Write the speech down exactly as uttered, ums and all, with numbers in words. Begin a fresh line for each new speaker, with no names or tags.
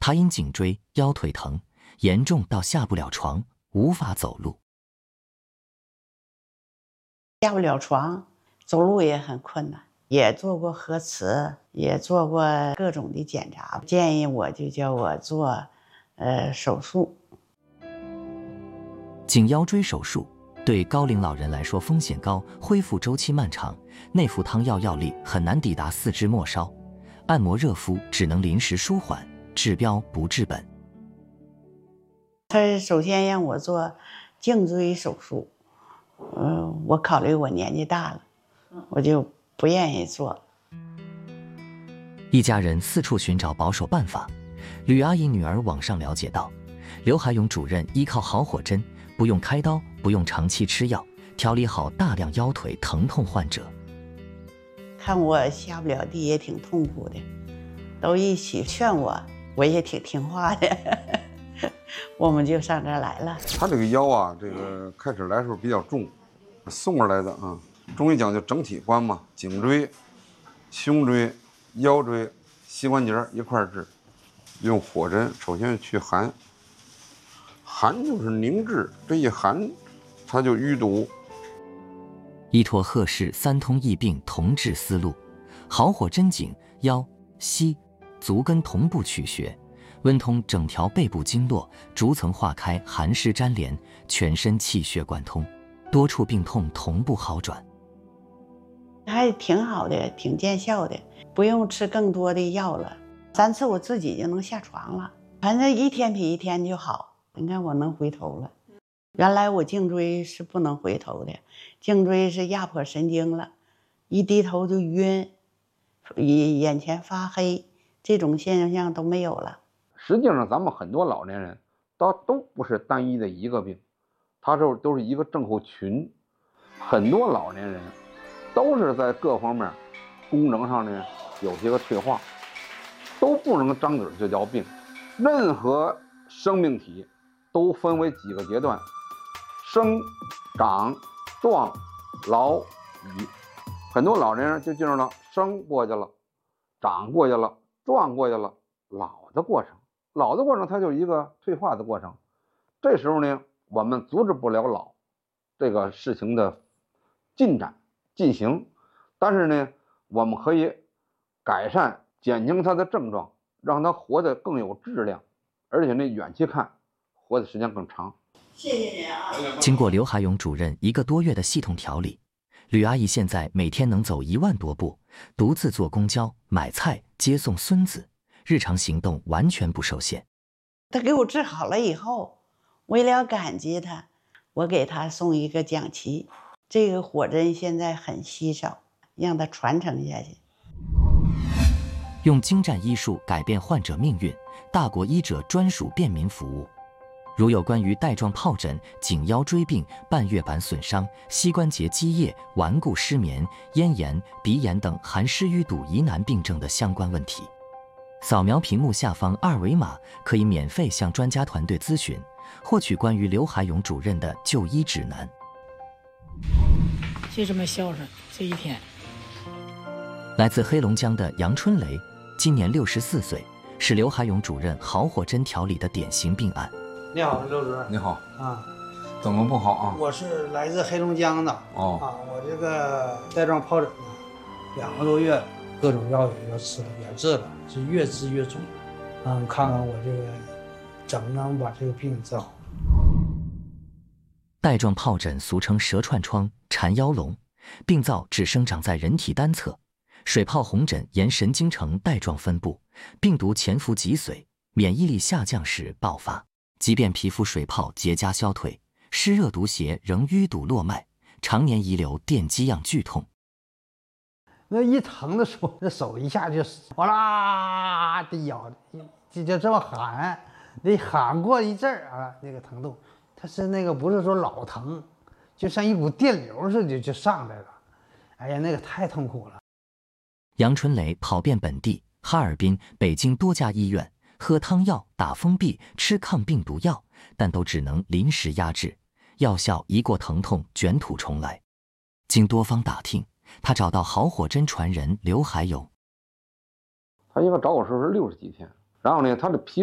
他因颈椎、腰腿疼，严重到下不了床，无法走路。
下不了床，走路也很困难，也做过核磁，也做过各种的检查，建议我就叫我做，呃，手术。
颈腰椎手术对高龄老人来说风险高，恢复周期漫长，内服汤药药力很难抵达四肢末梢，按摩热敷只能临时舒缓，治标不治本。
他首先让我做颈椎手术，呃，我考虑我年纪大了，我就不愿意做。
一家人四处寻找保守办法。吕阿姨女儿网上了解到，刘海勇主任依靠好火针，不用开刀，不用长期吃药，调理好大量腰腿疼痛患者。
看我下不了地也挺痛苦的，都一起劝我，我也挺听话的。我们就上这儿来了。
他这个腰啊，这个开始来的时候比较重，送过来的啊。中医讲究整体观嘛，颈椎、胸椎、腰椎、膝关节一块治，用火针首先去寒，寒就是凝滞，这一寒，它就淤堵。
依托贺氏三通异病同治思路，好火针颈、腰、膝、足跟同步取穴。温通整条背部经络，逐层化开寒湿粘连，全身气血贯通，多处病痛同步好转。
还挺好的，挺见效的，不用吃更多的药了，三次我自己就能下床了，反正一天比一天就好。你看我能回头了，原来我颈椎是不能回头的，颈椎是压迫神经了，一低头就晕，眼眼前发黑，这种现象都没有了。
实际上，咱们很多老年人都都不是单一的一个病，它这都是一个症候群。很多老年人都是在各方面功能上呢有些个退化，都不能张嘴就叫病。任何生命体都分为几个阶段：生、长、壮、老、已。很多老年人就进入了生过去了，长过去了，壮过去了，老的过程。老的过程它就是一个退化的过程，这时候呢，我们阻止不了老这个事情的进展进行，但是呢，我们可以改善减轻它的症状，让它活得更有质量，而且呢，远期看活的时间更长。
谢谢您啊！
经过刘海勇主任一个多月的系统调理，吕阿姨现在每天能走一万多步，独自坐公交、买菜、接送孙子。日常行动完全不受限。
他给我治好了以后，为了感激他，我给他送一个奖旗。这个火针现在很稀少，让它传承下去。
用精湛医术改变患者命运，大国医者专属便民服务。如有关于带状疱疹、颈腰椎病、半月板损伤、膝关节积液、顽固失眠、咽炎、鼻炎等寒湿淤堵疑难病症的相关问题，扫描屏幕下方二维码，可以免费向专家团队咨询，获取关于刘海勇主任的就医指南。
就这么孝顺，这一天。
来自黑龙江的杨春雷，今年六十四岁，是刘海勇主任好火针调理的典型病案。
你好，刘主任。
你好
啊，
怎么不好啊？
我是来自黑龙江的。
哦
啊，我这个带状疱疹呢，两个多月了，各种药也要吃了，也治了，是越治越重。嗯，看看我这个怎么能把这个病治好。
带状疱疹俗称蛇串疮、缠腰龙，病灶只生长在人体单侧，水泡红疹沿神经呈带状分布，病毒潜伏脊髓，免疫力下降时爆发。即便皮肤水泡结痂消退，湿热毒邪仍淤堵络脉，常年遗留电击样剧痛。
那一疼的时候，那手一下就哗啦的咬，就就这么喊，得喊过一阵儿啊，那个疼痛，它是那个不是说老疼，就像一股电流似的就上来了，哎呀，那个太痛苦了。
杨春雷跑遍本地、哈尔滨、北京多家医院，喝汤药、打封闭、吃抗病毒药，但都只能临时压制，药效一过疼痛卷土重来。经多方打听，他找到好火针传人刘海勇。
他应该找我时候是六十几天，然后呢，他的皮